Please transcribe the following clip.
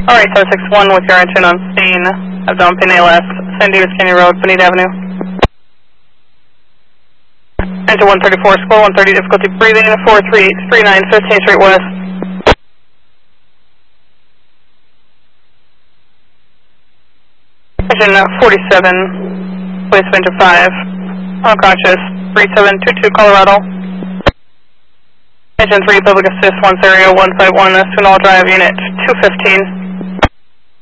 Alright, 761 with your engine on scene. Down Pin ALS, San Dimas Canyon Road, Bonita Avenue. Engine 134, school 130, difficulty breathing, 43839, 15 straight west. Engine 47, place of engine 5, unconscious, 3722 Colorado. Engine 3, public assist, 1 Stereo, 151, Sunol Drive, unit 215.